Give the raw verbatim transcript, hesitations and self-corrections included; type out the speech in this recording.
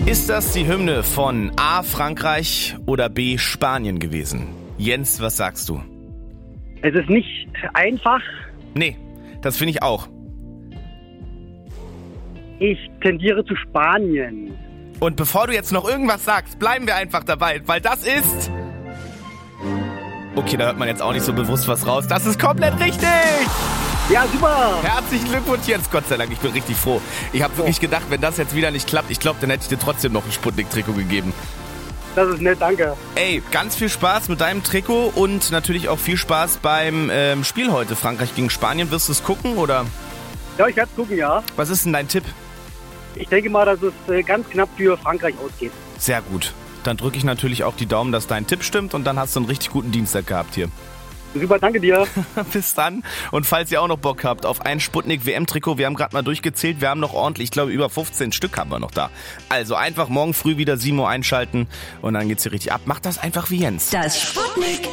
Ist das die Hymne von A. Frankreich oder B. Spanien gewesen? Jens, was sagst du? Es ist nicht einfach. Nee, das finde ich auch. Ich tendiere zu Spanien. Und bevor du jetzt noch irgendwas sagst, bleiben wir einfach dabei, weil das ist... Okay, da hört man jetzt auch nicht so bewusst was raus. Das ist komplett richtig! Ja, super! Herzlichen Glückwunsch, Jens, Gott sei Dank, ich bin richtig froh. Ich habe wirklich gedacht, wenn das jetzt wieder nicht klappt, ich glaube, dann hätte ich dir trotzdem noch ein Sputnik-Trikot gegeben. Das ist nett, danke. Ey, ganz viel Spaß mit deinem Trikot und natürlich auch viel Spaß beim ähm, Spiel heute, Frankreich gegen Spanien. Wirst du es gucken, oder? Ja, ich werde es gucken, ja. Was ist denn dein Tipp? Ich denke mal, dass es äh, ganz knapp für Frankreich ausgeht. Sehr gut. Dann drücke ich natürlich auch die Daumen, dass dein Tipp stimmt und dann hast du einen richtig guten Dienstag gehabt hier. Super, danke dir. Bis dann. Und falls ihr auch noch Bock habt auf ein Sputnik-W M-Trikot, wir haben gerade mal durchgezählt, wir haben noch ordentlich, ich glaube über fünfzehn Stück haben wir noch da. Also einfach morgen früh wieder sieben Uhr einschalten und dann geht's hier richtig ab. Macht das einfach wie Jens. Das Sputnik